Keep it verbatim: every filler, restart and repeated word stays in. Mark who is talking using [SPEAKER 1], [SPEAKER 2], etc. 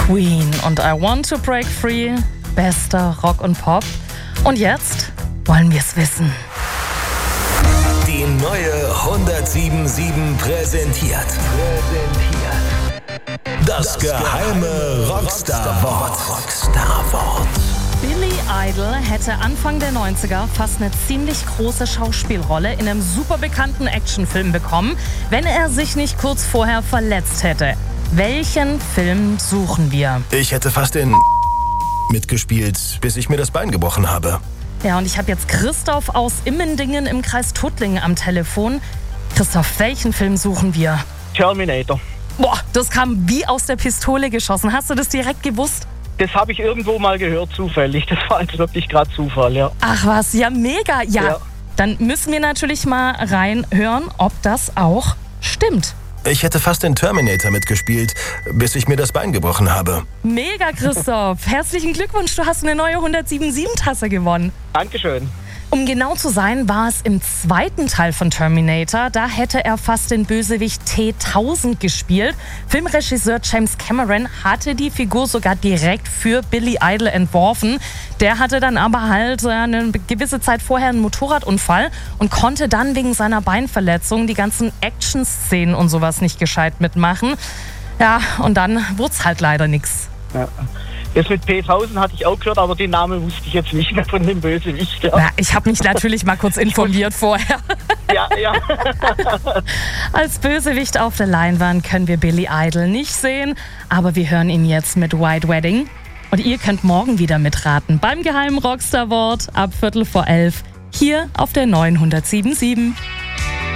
[SPEAKER 1] Queen und I Want to Break Free, bester Rock und Pop. Und jetzt wollen wir es wissen.
[SPEAKER 2] Die neue hundertsieben Komma sieben präsentiert. Präsentiert. Das, das geheime Rockstar-Wort. Rockstar-Wort.
[SPEAKER 1] Billy Idol hätte Anfang der neunziger fast eine ziemlich große Schauspielrolle in einem super bekannten Actionfilm bekommen, wenn er sich nicht kurz vorher verletzt hätte. Welchen Film suchen wir?
[SPEAKER 2] Ich hätte fast in mitgespielt, bis ich mir das Bein gebrochen habe.
[SPEAKER 1] Ja, und ich habe jetzt Christoph aus Immendingen im Kreis Tuttlingen am Telefon. Christoph, welchen Film suchen wir?
[SPEAKER 3] Terminator.
[SPEAKER 1] Boah, das kam wie aus der Pistole geschossen. Hast du das direkt gewusst?
[SPEAKER 3] Das habe ich irgendwo mal gehört, zufällig. Das war also wirklich gerade Zufall, ja.
[SPEAKER 1] Ach was, ja mega. Ja,
[SPEAKER 3] ja,
[SPEAKER 1] dann müssen wir natürlich mal reinhören, ob das auch stimmt.
[SPEAKER 2] Ich hätte fast in Terminator mitgespielt, bis ich mir das Bein gebrochen habe.
[SPEAKER 1] Mega, Christoph. Herzlichen Glückwunsch, du hast eine neue hundertsieben Komma sieben Tasse gewonnen.
[SPEAKER 3] Dankeschön.
[SPEAKER 1] Um genau zu sein, war es im zweiten Teil von Terminator. Da hätte er fast den Bösewicht T tausend gespielt. Filmregisseur James Cameron hatte die Figur sogar direkt für Billy Idol entworfen. Der hatte dann aber halt eine gewisse Zeit vorher einen Motorradunfall und konnte dann wegen seiner Beinverletzung die ganzen Action-Szenen und sowas nicht gescheit mitmachen. Ja, und dann wurde es halt leider nichts.
[SPEAKER 3] Ja. Das mit P tausend hatte ich auch gehört, aber den Namen wusste ich jetzt nicht mehr von dem Bösewicht. Ja.
[SPEAKER 1] Ja, ich habe mich natürlich mal kurz informiert vorher.
[SPEAKER 3] Ja, ja.
[SPEAKER 1] Als Bösewicht auf der Leinwand können wir Billy Idol nicht sehen, aber wir hören ihn jetzt mit White Wedding. Und ihr könnt morgen wieder mitraten beim geheimen Rockstar-Wort ab Viertel vor elf hier auf der neuen hundertsieben Komma sieben.